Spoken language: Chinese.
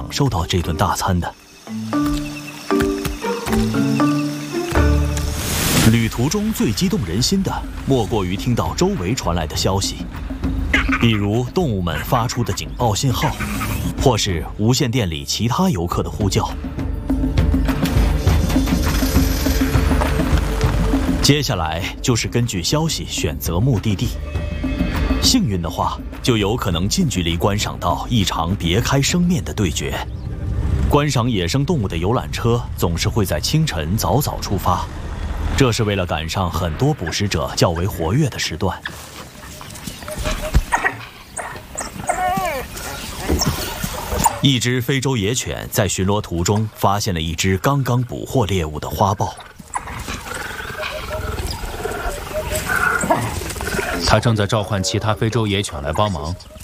享受到这顿大餐的。旅途中最激动人心的，莫过于听到周围传来的消息，比如动物们发出的警报信号，或是无线电里其他游客的呼叫。接下来就是根据消息选择目的地，幸运的话，就有可能近距离观赏到一场别开生面的对决。观赏野生动物的游览车总是会在清晨早早出发，这是为了赶上很多捕食者较为活跃的时段。一只非洲野犬在巡逻途中发现了一只刚刚捕获猎物的花豹。 他正在召唤其他非洲野犬来帮忙，